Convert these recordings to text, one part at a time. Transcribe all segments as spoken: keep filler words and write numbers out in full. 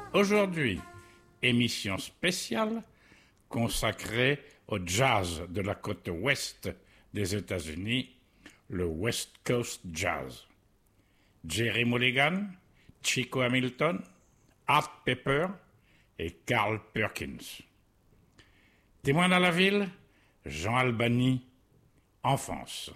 Aujourd'hui, émission spéciale consacrée au jazz de la côte ouest des États-Unis, le West Coast Jazz. Jerry Mulligan, Chico Hamilton, Art Pepper et Carl Perkins. Témoin dans la ville, Jean Albany, enfance.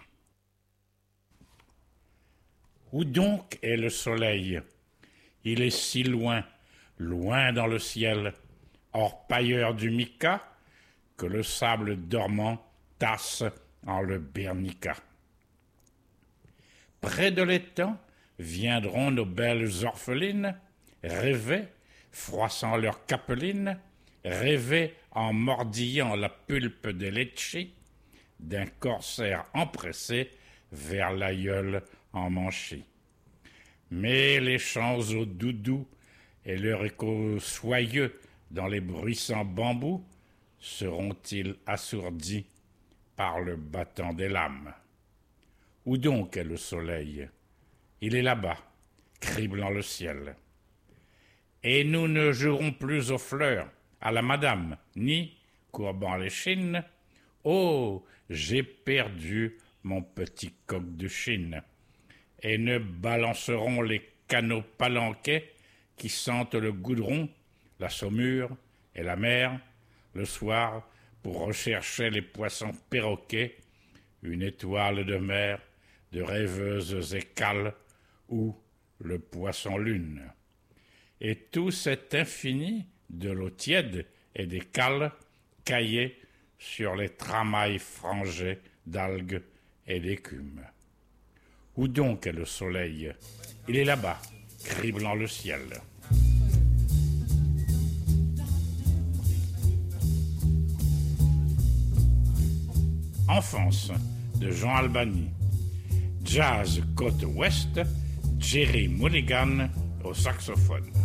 Où donc est le soleil? Il est si loin, loin dans le ciel, orpailleur du mica, que le sable dormant tasse en le bernica. Près de l'étang viendront nos belles orphelines, rêver, froissant leurs capelines, rêver en mordillant la pulpe des litchis, d'un corsaire empressé vers l'aïeul emmanché. Mais les chants au doudou et leur écho soyeux dans les bruissants bambous seront-ils assourdis par le battant des lames? Où donc est le soleil? Il est là-bas, criblant le ciel. Et nous ne jouerons plus aux fleurs, à la madame, ni, courbant les chines, oh, j'ai perdu mon petit coq de Chine, et ne balancerons les canaux palanquais qui sentent le goudron, la saumure et la mer, le soir, pour rechercher les poissons perroquets, une étoile de mer, de rêveuses écales, ou le poisson lune. Et tout cet infini de l'eau tiède et des cales caillées sur les tramailles frangées d'algues et d'écume. Où donc est le soleil? Il est là-bas, criblant le ciel. Enfance de Jean Albany. Jazz côte ouest, Jerry Mulligan au saxophone.